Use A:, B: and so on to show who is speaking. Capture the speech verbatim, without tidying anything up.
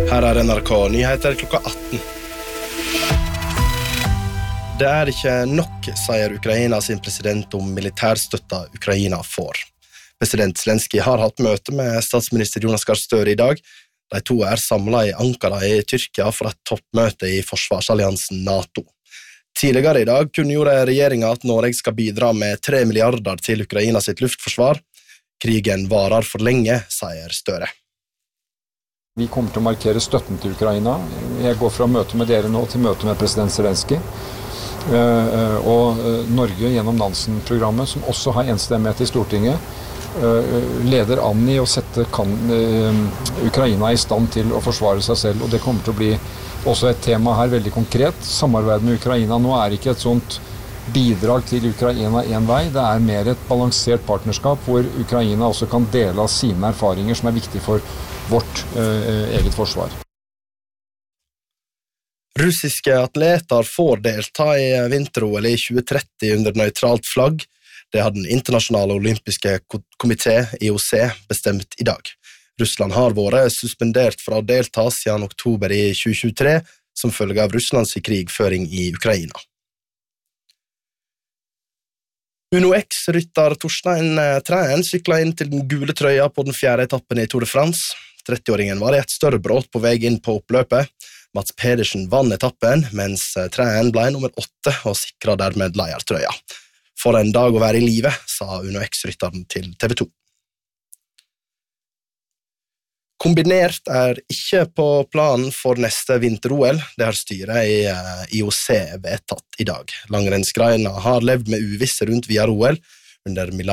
A: Her er N R K Nyheter klokka atten. Det er ikke nok, sier Ukraina sin president om militærstøtta Ukraina får. President Zelensky har hatt møte med statsminister Jonas Gahr Støre i dag. De to er samlet i Ankara i Tyrkia for et toppmøte i forsvarsalliansen NATO. Tidligere i dag kunngjorde regjeringen at Norge skal bidra med tre milliarder til Ukraina sitt luftforsvar. Krigen varer for lenge, sier Støre.
B: Vi kommer til å markere støtten til Ukraina. Jeg går fra møte med dere nå til møte med president Zelensky. Og Norge gjennom Nansen-programmet, som også har enstemmighet i Stortinget, leder an i å sette kan, Ukraina i stand til å forsvare seg selv. Og det kommer til å bli også et tema her veldig konkret. Samarbeid med Ukraina nå er ikke et sånt bidrag til Ukraina en vei. Det er mer et balansert partnerskap hvor Ukraina også kan dele av sine erfaringer som er viktige for vårt eh, eget forsvar.
A: Russiske atleter får delta i vinter-O L i tjue tretti under nøytralt flagg. Det har den internasjonale olympiske komité I O C bestemt i dag. Russland har vært suspendert fra å delta siden oktober i tjue tjuetre som følge av Russlands krigføring i Ukraina. Uno X-rytter Torstein Træen sykla inn til den gule trøya på den fjerde etappen i Tour de France. trettiåringen var I et større brått på vei inn på oppløpet. Mats Pedersen vann etappen, mens Træen ble nummer åtte og sikret dermed leiertrøya. For en dag å være I live, sa Uno X-rytteren til T V to. Kombinert er ikke på planen for neste vinter-O L. Det har styret I I O C vedtatt I dag. Langrennsgreina har levd med uvisse rundt videre-O L under Milan.